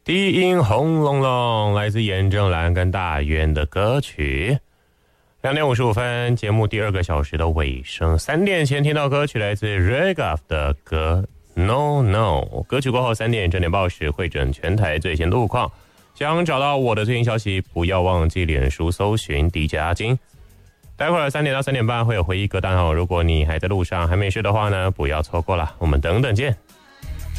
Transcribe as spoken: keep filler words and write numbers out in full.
低音轰隆隆，来自严正兰跟大渊的歌曲。两点五十五分，节目第二个小时的尾声。三点前听到歌曲来自 Regaf 的歌 No No。歌曲过后三点整点报时会诊全台最新路况。想找到我的最新消息，不要忘记脸书搜寻 D J 阿金。待会儿三点到三点半会有回忆歌单哦。如果你还在路上还没睡的话呢，不要错过了。我们等等见。